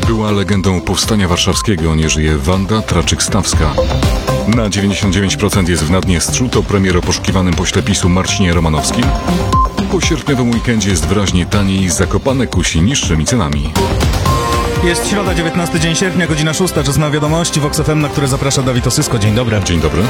Była legendą powstania warszawskiego, nie żyje Wanda Traczyk-Stawska. Na 99% jest w Naddniestrzu, to premier o poszukiwanym pośle PiS-u Marcinie Romanowskim. Po sierpniowym weekendzie jest wyraźnie taniej, Zakopane kusi niższymi cenami. Jest środa, 19 dzień sierpnia, godzina 6, czas na wiadomości w Vox FM, na które zaprasza Dawid Osysko. Dzień dobry. Dzień dobry.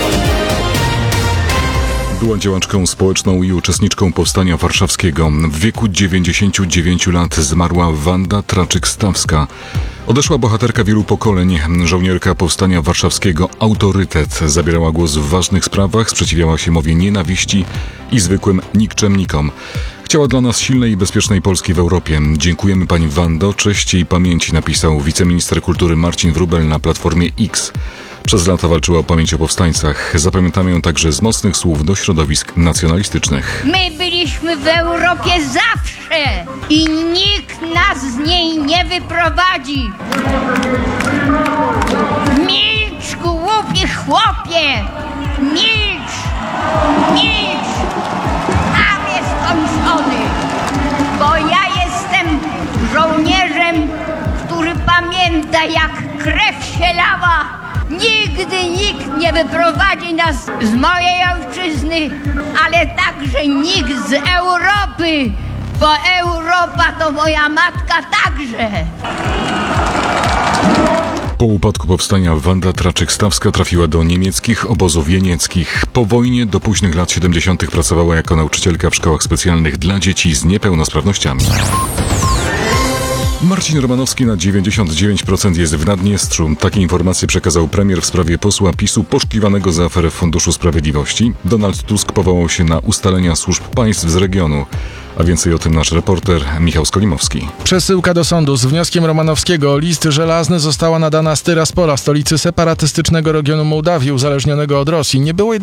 Była działaczką społeczną i uczestniczką powstania warszawskiego. W wieku 99 lat zmarła Wanda Traczyk-Stawska. Odeszła bohaterka wielu pokoleń, żołnierka powstania warszawskiego, autorytet. Zabierała głos w ważnych sprawach, sprzeciwiała się mowie nienawiści i zwykłym nikczemnikom. Chciała dla nas silnej i bezpiecznej Polski w Europie. Dziękujemy pani Wando, cześć jej pamięci, napisał wiceminister kultury Marcin Wróbel na Platformie X. Przez lata walczyła o pamięć o powstańcach. Zapamiętamy ją także z mocnych słów do środowisk nacjonalistycznych. My byliśmy w Europie zawsze i nikt nas z niej nie wyprowadzi. Milcz, głupi chłopie! Milcz! Milcz! Tam jest skończony, bo ja jestem żołnierzem, który pamięta, jak krew się lała. Nigdy nikt nie wyprowadzi nas z mojej ojczyzny, ale także nikt z Europy, bo Europa to moja matka także. Po upadku powstania Wanda Traczyk-Stawska trafiła do niemieckich obozów jenieckich. Po wojnie do późnych lat 70. pracowała jako nauczycielka w szkołach specjalnych dla dzieci z niepełnosprawnościami. Marcin Romanowski na 99% jest w Naddniestrzu. Takie informacje przekazał premier w sprawie posła PiS-u poszukiwanego za aferę w Funduszu Sprawiedliwości. Donald Tusk powołał się na ustalenia służb państw z regionu. A więcej o tym nasz reporter Michał Skolimowski. Przesyłka do sądu z wnioskiem Romanowskiego o list żelazny została nadana z Tyraspola, stolicy separatystycznego regionu Mołdawii uzależnionego od Rosji. Nie było